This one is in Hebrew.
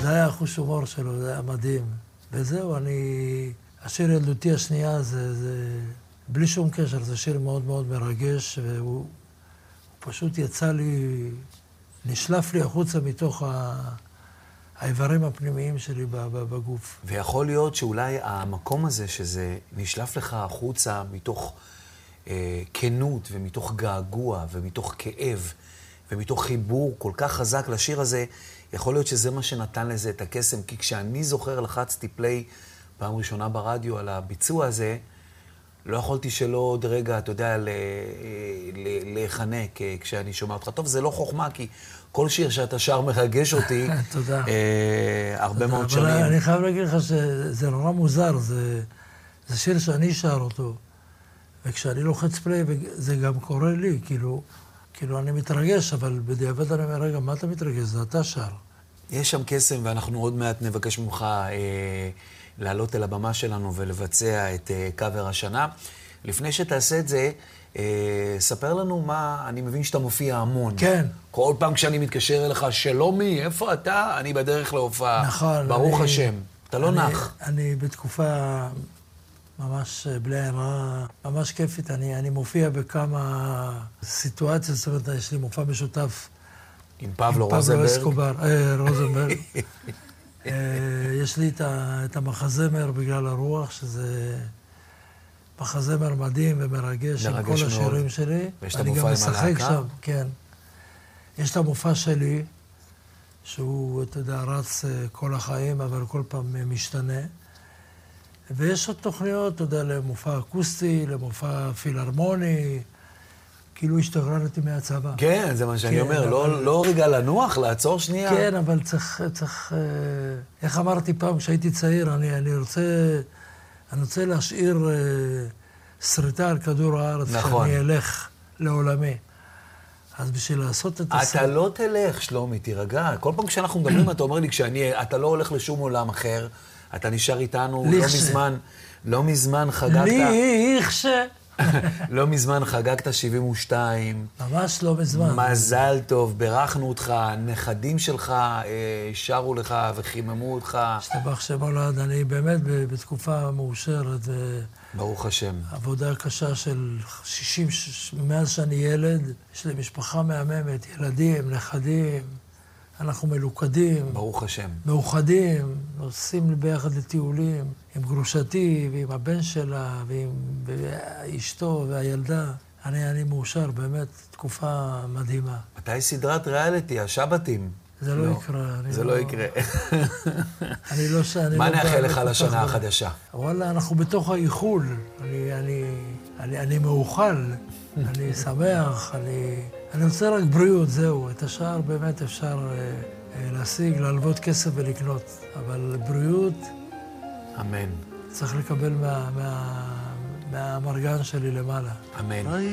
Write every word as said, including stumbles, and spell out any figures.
היה החוש הומור שלו, זה היה מדהים. וזהו, אני... השיר ילדותי השנייה זה, זה... בלי שום קשר, זה שיר מאוד מאוד מרגש, והוא פשוט יצא לי... נשלף לי החוצה מתוך ה... האיברים הפנימיים שלי בגוף. ויכול להיות שאולי המקום הזה, שזה נשלף לך החוצה מתוך אה, כנות ומתוך געגוע ומתוך כאב ומתוך חיבור כל כך חזק לשיר הזה, יכול להיות שזה מה שנתן לזה את הקסם. כי כשאני זוכר לחצתי פליי פעם ראשונה ברדיו על הביצוע הזה, לא יכולתי שלא עוד רגע, אתה יודע, להיחנק כשאני שומע אותך. טוב, זה לא חוכמה, כי כל שיר שאתה שר מרגש אותי. תודה. הרבה מאוד שנים. אבל אני חייב להגיד לך שזה נורא מוזר, זה שיר שאני שר אותו. וכשאני לוחץ פליי, זה גם קורה לי, כאילו, כאילו אני מתרגש, אבל בדיעבד אני אומר, רגע, מה אתה מתרגש? זה אתה שר. יש שם קסם, ואנחנו עוד מעט נבקש ממך אה, לעלות אל הבמה שלנו ולבצע את אה, קאבר השנה. לפני שתעשה את זה, אה, ספר לנו מה, אני מבין שאתה מופיע המון. כן. כל פעם כשאני מתקשר אליך, שלומי, איפה אתה? אני בדרך להופעה. נכון. ברוך אני, השם. אתה לא אני, נח. אני בתקופה ממש בלי עין רעה, ממש כיפית. אני, אני מופיע בכמה סיטואציות, זאת אומרת, יש לי מופע משותף. עם פבלו עם רוזנברג. פבלו אסקובר, אה, רוזנברג. אה, יש לי את, ה, את המחזמר בגלל הרוח, שזה מחזמר מדהים ומרגש עם כל השירים שלי. ויש את המופע עם הלהקה? אני גם משחק שם, כן. יש את המופע שלי, שהוא, אתה יודע, רץ כל החיים, אבל כל פעם משתנה. ויש עוד תוכניות, אתה יודע, למופע אקוסטי, למופע פילהרמוני, כאילו השתחררתי מהצבא. כן, זה מה שאני כן, אומר, אבל... לא, לא רגע לנוח, לעצור שנייה. כן, אבל צריך, צריך, איך אמרתי פעם, כשהייתי צעיר, אני, אני רוצה, אני רוצה להשאיר שריטה על כדור הארץ, נכון. שאני אלך לעולמי. אז בשביל לעשות את אתה הסרט... לא תלך, שלומי, תירגע. כל פעם כשאנחנו מדברים, אתה אומר לי, כשאני, אתה לא הולך לשום עולם אחר, אתה נשאר איתנו, לא מזמן, לא מזמן חגגת... ליכש! לא מזמן חגגת שבעים ושתיים. ממש לא מזמן. מזל טוב, ברכנו אותך, נכדים שלך שרו לך וחיממו אותך. השתבח שם הולד, אני באמת בתקופה מאושרת. ברוך השם. עבודה קשה של שישים, מאז שאני ילד, יש לי משפחה מהממת, ילדים, נכדים, אנחנו מלוכדים. ברוך השם. מאוחדים, נוסעים ביחד לטיולים, עם גרושתי ועם הבן שלה ועם אשתו והילדה. אני, אני מאושר, באמת, תקופה מדהימה. מתי סדרת ריאליטי, השבתים? זה לא, לא יקרה. זה לא, לא יקרה. אני לא ש... אני מה לא נאחל לך לשנה החדשה? וואלה, אנחנו בתוך האיחול. אני, אני, אני, אני מאוכל, אני שמח, אני... אני רוצה רק בריאות, זהו. את השאר באמת אפשר אה, אה, להשיג, להלוות כסף ולקנות. אבל בריאות... אמן. צריך לקבל מה, מה, מהמרגן שלי למעלה. אמן.